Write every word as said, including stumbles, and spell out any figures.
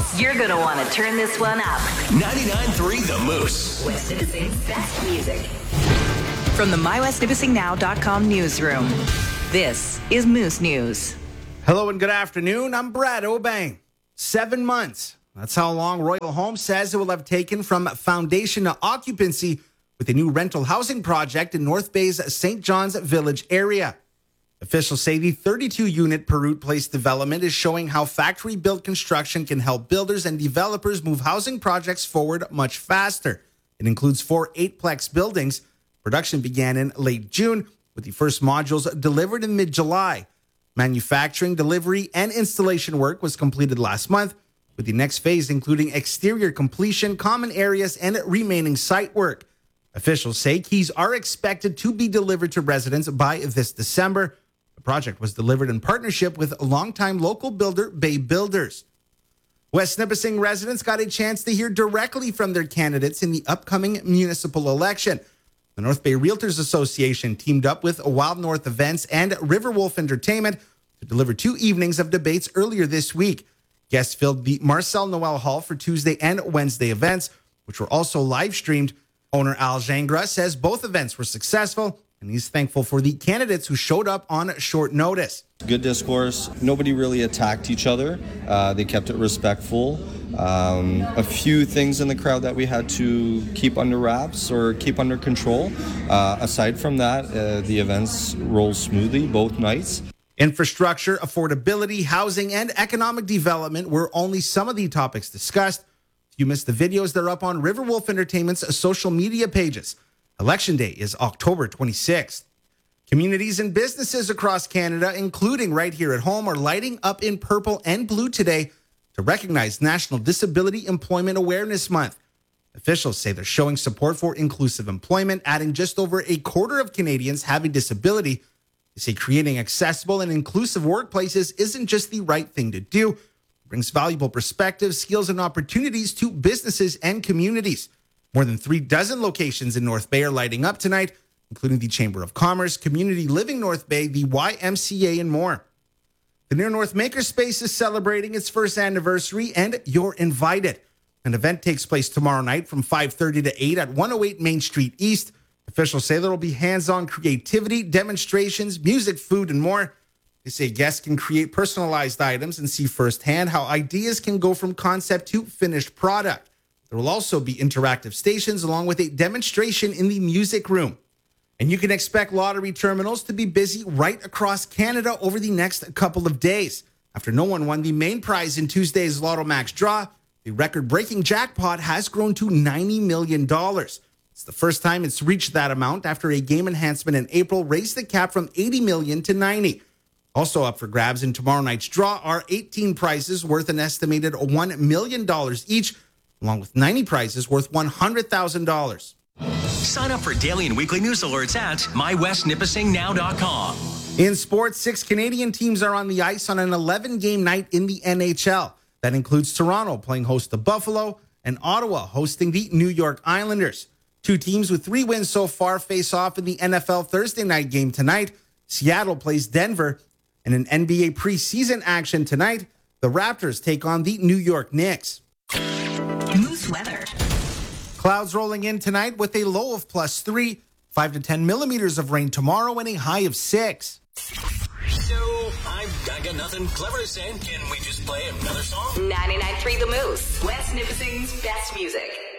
Mills. You're going to want to turn this one up. ninety-nine point three The Moose. West Nipissing's best music. From the my west nipissing now dot com newsroom, this is Moose News. Hello and good afternoon. I'm Brad Obang. Seven months. That's how long Royal Homes says it will have taken from foundation to occupancy with a new rental housing project in North Bay's Saint John's Village area. Officials say the thirty-two unit Perute Place development is showing how factory-built construction can help builders and developers move housing projects forward much faster. It includes four eight-plex buildings. Production began in late June, with the first modules delivered in mid-July. Manufacturing, delivery, and installation work was completed last month, with the next phase including exterior completion, common areas, and remaining site work. Officials say keys are expected to be delivered to residents by this December. The project was delivered in partnership with longtime local builder Bay Builders. West Nipissing residents got a chance to hear directly from their candidates in the upcoming municipal election. The North Bay Realtors Association teamed up with Wild North Events and Riverwolf Entertainment to deliver two evenings of debates earlier this week. Guests filled the Marcel Noel Hall for Tuesday and Wednesday events, which were also live streamed. Owner Al Jangra says both events were successful, and he's thankful for the candidates who showed up on short notice. Good discourse. Nobody really attacked each other. Uh, they kept it respectful. Um, a few things in the crowd that we had to keep under wraps or keep under control. Uh, aside from that, uh, the events rolled smoothly both nights. Infrastructure, affordability, housing, and economic development were only some of the topics discussed. If you missed the videos, they're up on Riverwolf Entertainment's social media pages. Election Day is October twenty-sixth. Communities and businesses across Canada, including right here at home, are lighting up in purple and blue today to recognize National Disability Employment Awareness Month. Officials say they're showing support for inclusive employment, adding just over a quarter of Canadians have a disability. They say creating accessible and inclusive workplaces isn't just the right thing to do. It brings valuable perspectives, skills, and opportunities to businesses and communities. More than three dozen locations in North Bay are lighting up tonight, including the Chamber of Commerce, Community Living North Bay, the Y M C A, and more. The Near North Makerspace is celebrating its first anniversary, and you're invited. An event takes place tomorrow night from five thirty to eight at one oh eight Main Street East. Officials say there will be hands-on creativity, demonstrations, music, food, and more. They say guests can create personalized items and see firsthand how ideas can go from concept to finished product. There will also be interactive stations along with a demonstration in the music room. And you can expect lottery terminals to be busy right across Canada over the next couple of days. After no one won the main prize in Tuesday's Lotto Max draw, the record-breaking jackpot has grown to ninety million dollars. It's the first time it's reached that amount after a game enhancement in April raised the cap from eighty million dollars to ninety million dollars. Also up for grabs in tomorrow night's draw are eighteen prizes worth an estimated one million dollars each, along with ninety prizes worth one hundred thousand dollars. Sign up for daily and weekly news alerts at my west nipissing now dot com. In sports, six Canadian teams are on the ice on an eleven-game night in the N H L. That includes Toronto playing host to Buffalo and Ottawa hosting the New York Islanders. Two teams with three wins so far face off in the N F L Thursday night game tonight. Seattle plays Denver. And in N B A preseason action tonight, the Raptors take on the New York Knicks. Moose weather. Clouds rolling in tonight with a low of plus three, five to ten millimeters of rain tomorrow, and a high of six. So, I've I got nothing clever to say. Can we just play another song? ninety-nine point three The Moose. West Nipissing's best music.